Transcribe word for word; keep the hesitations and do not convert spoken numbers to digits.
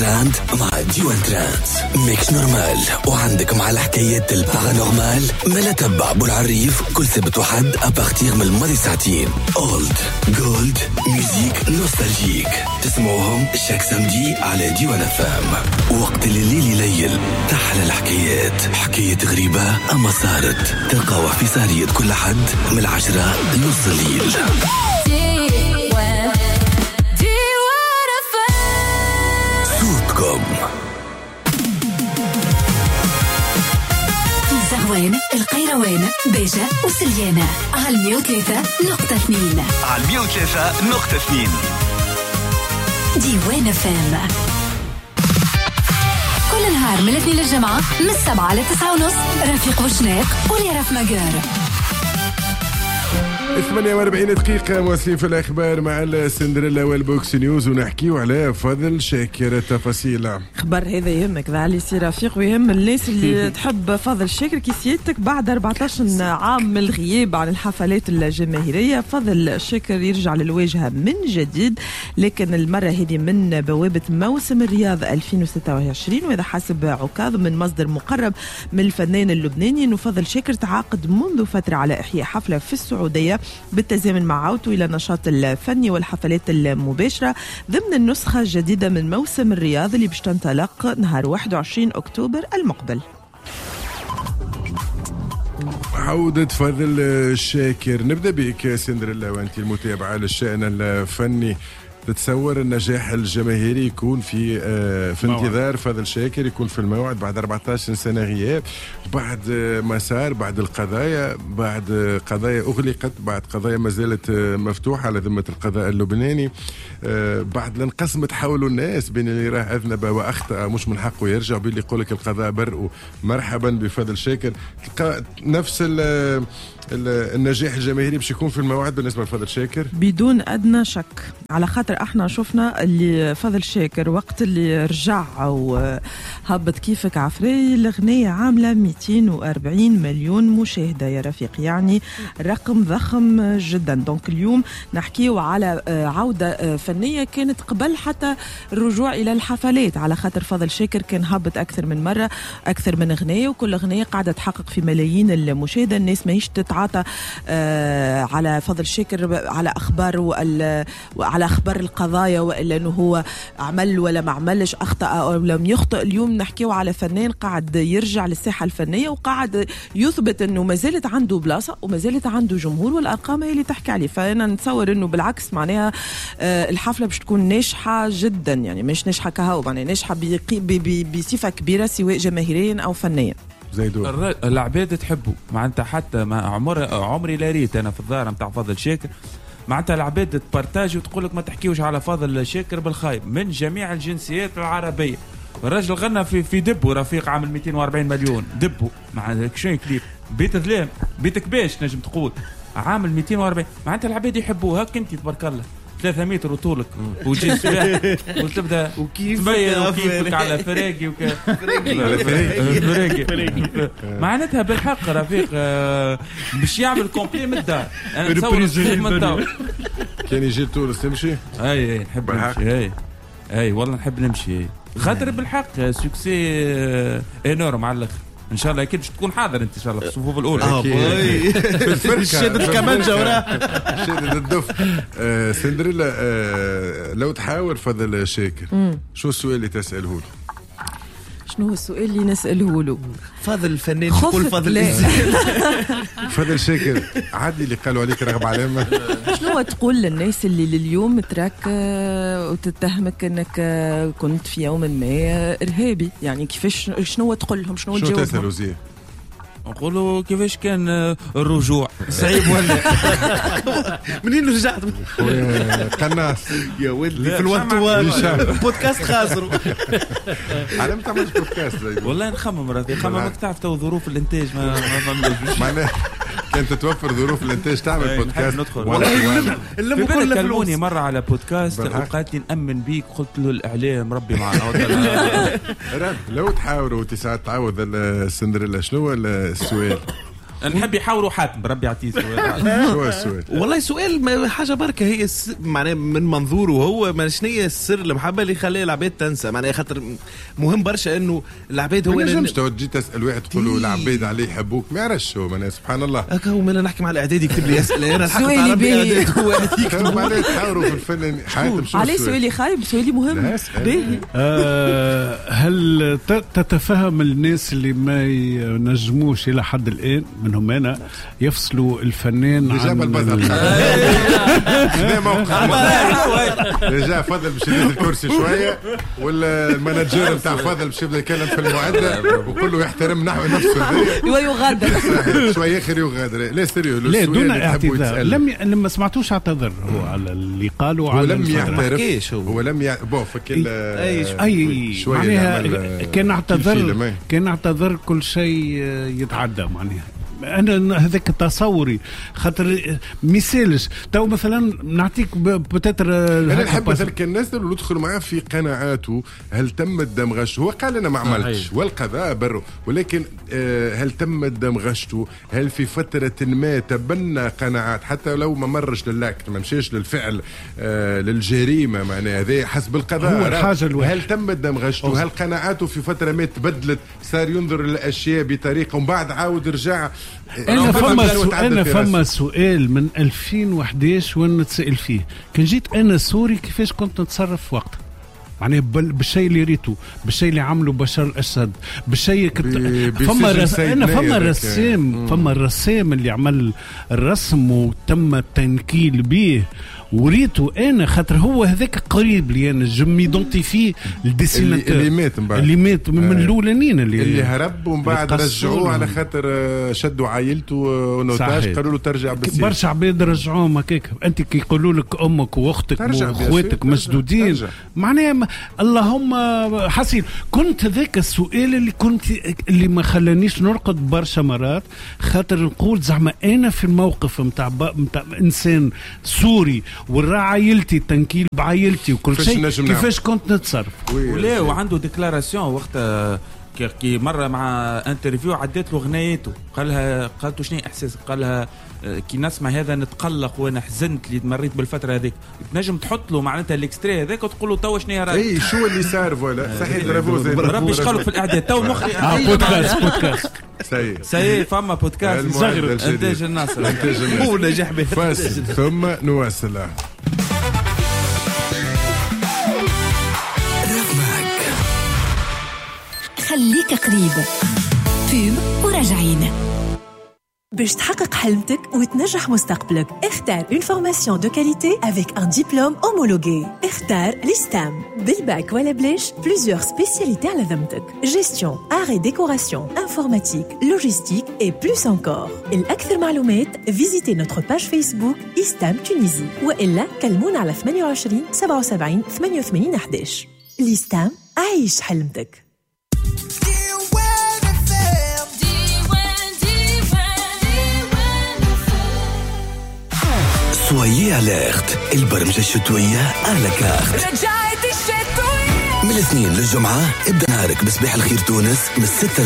ويكاند مع ديوان ترانس ميكس نورمال. وعندك مع الحكايات البارانورمال ملا تبع بالعريف كل سبت وحد أبارتيغ من الماضي ساعتين. أولد جولد ميوزيك نوستالجيك تسمعوهم شاك سامدي على ديوان فام. وقت الليل يليل تحلى الحكايات، حكاية غريبة أما صارت تلقاوها في سهرية كل حد من العشرة لنص الليل. صوتكم زغوان، القيروان، بيجة وسليانة على مية وثلاثة نقطة اثنين على مية وثلاثة نقطة اثنين ديوان فام. كل نهار من الاثنين للجمعة من السبعة لتسعة ونص رفيق وشناق وليرف مجار. ثمانية وأربعين دقيقة مواصلين في الأخبار مع السندريلا والبوكس نيوز ونحكيو على فضل شاكر. التفاصيل خبر هذا يهمك ذا علي سي رفيق ويهم الناس اللي تحب فضل شاكر كي سيادتك. بعد أربعة عشر عام من الغياب عن الحفلات الجماهيرية فضل شاكر يرجع للواجهة من جديد، لكن المرة هذه من بوابة موسم الرياض ألفين وستة وعشرين. وإذا حسب عكاظ من مصدر مقرب من الفنان اللبناني أنه فضل شاكر تعاقد منذ فترة على إحياء حفلة في السعودية بالتزامن مع عودته إلى النشاط الفني والحفلات المباشرة ضمن النسخة الجديدة من موسم الرياض اللي باش تنطلق نهار واحد وعشرين أكتوبر المقبل. عودة فضل شاكر، نبدأ بك سندريلا وأنت المتابعة للشأن الفني. تتصور النجاح الجماهيري يكون في آه في انتظار فضل شاكر، يكون في الموعد بعد أربعة عشر سنة غياب، بعد آه مسار، بعد القضايا، بعد آه قضايا أغلقت، بعد قضايا ما زالت آه مفتوحة على ذمة القضاء اللبناني، آه بعد لانقسم تحولوا الناس بين اللي راه أذنب وأخطأ مش من حقه يرجع، بين اللي يقول لك القضاء برئوا مرحبا بفضل شاكر. تلقى نفس النجاح الجماهيري باش يكون في الموعد بالنسبة لفضل شاكر بدون أدنى شك، على خاطر احنا شفنا اللي فضل شاكر وقت اللي رجع وهبط كيفك عفري الأغنية عاملة مئتين وأربعين مليون مشاهدة يا رفيق، يعني رقم ضخم جدا. دونك اليوم نحكيو على عودة فنية كانت قبل حتى الرجوع إلى الحفلات، على خاطر فضل شاكر كان هبط أكثر من مرة أكثر من أغنية، وكل أغنية قاعدة تحقق في ملايين المشاهدة. الناس ما هيش تتعاطى على فضل شاكر على أخبار وعلى أخبار القضايا وإلا أنه هو عمل ولا ما عملش، أخطأ أو لم يخطئ. اليوم نحكيه على فنان قاعد يرجع للساحة الفنية وقاعد يثبت أنه ما زالت عنده بلاصة وما زالت عنده جمهور، والأرقام هي اللي تحكي عليه. فأنا نتصور أنه بالعكس معناها الحفلة باش تكون ناجحة جدا، يعني مش ناجحة كهو، يعني ناجحة بصفة كبيرة سواء جماهيريا أو فنيا. زيدون العباد تحبه معناتها، حتى ما عمر عمري لا ريت أنا في الظاهرة متاع فضل شاكر معناتها العباد تبارتاج وتقول لك ما تحكيوش على فضل شاكر بالخايب من جميع الجنسيات العربية. الرجل غنى في في دبو رفيق عامل مئتين وأربعين مليون دبو، معناتها شنو كليب بيت ظلام بيت كباش نجم تقول عامل مئتين وأربعين، معناتها العباد يحبوها. كنتي تبارك الله ثلاثة متر وطولك وجي سباح وتبدا وكيف وكيفك على فراقي وك فراقي معناتها بالحق رفيق باش يعمل كومبلي من الدار. انا نتصور من الدار كان يجي تونس تمشي. اي اي نحب نمشي، اي اي والله نحب نمشي خاطر بالحق سوكسي انورم على الاخر. ان شاء الله اكيد تكون حاضر انت ان شاء الله في الصفوف الاولى. اه باي شدت الكمانجه وراه شدت الدف. آه سندريلا، آه لو تحاور فضل شاكر شو السؤال اللي تساله له؟ شنو هو السؤال اللي نسأله له؟ فضل الفنان يقول فضل فضل شاكر عادي اللي قالوا عليك رغب علامة. شنو تقول للناس اللي لليوم تراك وتتهمك انك كنت في يوم ما ارهابي؟ يعني كيفاش شنو تقول لهم؟ شنو تجاوبهم؟ شنو تسألوا زيه؟ نقولوا كيفاش كان الرجوع صعيب ولا منين رجعت قناص يا ولدي في الوقت بودكاست خاسر على ما تعملش بودكاست والله نخمم راضي خممك تعرف تو ظروف الانتاج ما ما معناها كانت تتوفر ظروف الانتاج تعمل بودكاست. اللي كلموني مره على بودكاست وقالت لي نامن بيك، قلت له الاعلام ربي معنا. لو تحاوروا وتساعد تعاود السندريلا شنو السؤال؟ نحب يحاوروا حاتم بربي يعطيه سؤال. شو السؤال؟ والله سؤال حاجه بركه هي معناه من منظوره هو ما شنية السر المحبه اللي خلى العباد تنسى معناه خاطر مهم برشا انه العباد هو ما نجمش تجي تسال واحد تقول له العباد عليه يحبوك ما يعرفش هو معناه سبحان الله هكا هو انا نحكي مع الاعدادي يكتب لي اسئله انا الحق تاع ربي اعداد هو يكتب معناه تحاوروا في الفن حاتم. شو عليه سؤالي خايب سؤالي مهم باهي. آه هل تتفهم الناس اللي ما ينجموش الى حد الان منهم انا يفصلوا الفنان عن رجع فضل باش يدير الكرسي شويه ولا المانجر نتاع فضل باش يبدا يتكلم في المعده وكله يحترم نحو نفسه ويغادر شويه اخر يغادر. لا سيريو لا دون اعتذار لم لما سمعتوش اعتذر هو على اللي قالوا على لم يعترف هو لم ي... بون فك اي معناها كان اعتذر كان اعتذر كل شيء يتعدى معناها. انا هذاك تصوري خاطر مثالش تو مثلا نعطيك بتاتر انا نحب مثلا الناس اللي يدخلوا معاه في قناعاته هل تم الدمغش. هو قال انا ما عملتش والقضاء بره ولكن هل تم دمغشته هل في فتره ما تبنى قناعات حتى لو ما مرش للاكت ما مشيش للفعل للجريمه معناها هذا حسب القضاء هو الحاجه الوحيدة. هل تم دمغشته هل قناعاته في فتره ما تبدلت صار ينظر للاشياء بطريقه ومن بعد عاود رجع. أنا فما سؤال أنا فما سؤال من ألفين وإحدى عشر وأنا نتسأل فيه كان جيت أنا سوري كيفاش كنت نتصرف وقتها يعني بالشيء اللي ريته بالشيء اللي عمله بشار الأسد بالشيء كنت فما رس... أنا فما رسام فما الرسام اللي عمل الرسم وتم التنكيل به وريته انا خاطر هو هذاك قريب لي انا جمي دونتي فيه الديسيناتور اللي مات من بعد اللي مات من آه. الاولانيين اللي اللي هرب ومن بعد رجعوه على خاطر شدوا عائلته ونوتاج قالوا له ترجع بالسيف. برشا عباد رجعوهم هكاك انت كي يقولوا لك امك واختك واخواتك مسدودين معناها ما... اللهم حسين. كنت ذاك السؤال اللي كنت اللي ما خلانيش نرقد برشا مرات خاطر نقول زعما انا في الموقف نتاع نتاع انسان سوري ورا عائلتي التنكيل بعائلتي وكل شيء كيفاش كنت نتصرف. ولا وعنده ديكلاراسيون وقتها كي مره مع انترفيو عدت له غنايته قالها قالت شنو احساس قالها كي نسمع هذا نتقلق وانا حزنت اللي مريت بالفتره هذيك تنجم تحط له معناتها الاكستري هذاك وتقول له تو شنو رايك اي شو اللي صار ولا صحيح برافو زين ربي يشغلك في الاعداد تو مخي بودكاست بودكاست سي سي فما بودكاست صغير انتاج الناصر هو نجح به فاصل ثم نواصل. خليك قريب فيلم وراجعين باش تحقق حلمتك وتنجح مستقبلك. اختار une formation de qualité avec un diplôme homologué. اختار l'ISTAM بالباك ولا بلاش plusieurs spécialités على ذمتك gestion, art et décoration, informatique, logistique et plus encore. الأكثر معلومات visitez notre page Facebook ISTAM Tunisie وإلا كلمونا على ثمانية وعشرين سبعة وسبعين ثمانية وثمانين أحد عشر. l'ISTAM عيش حلمتك. سويي أليرت البرمجة الشتوية على كارت. رجعت الشتوية من الاثنين للجمعة ابدأ نهارك بصباح الخير تونس من الستة